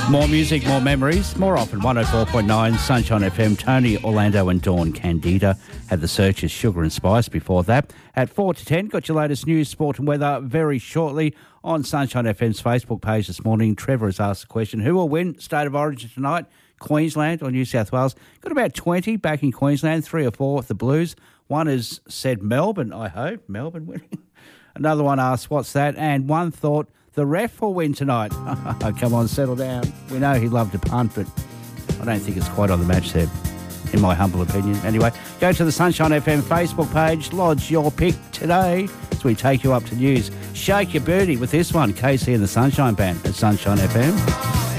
More music, more memories, more often 104.9 Sunshine FM. Tony, Orlando and Dawn Candida had the Searchers Sugar and Spice before that. At 4 to 10, got your latest news, sport and weather very shortly on Sunshine FM's Facebook page this morning. Trevor has asked the question, who will win State of Origin tonight, Queensland or New South Wales? Got about 20 back in Queensland, 3 or 4 the Blues. One has said Melbourne, I hope. Melbourne winning. Another one asked, what's that? And one thought, the ref will win tonight. Come on, settle down. We know he loved to punt, but I don't think it's quite on the match there, in my humble opinion. Anyway, go to the Sunshine FM Facebook page, lodge your pick today as we take you up to news. Shake your booty with this one, Casey and the Sunshine Band at Sunshine FM.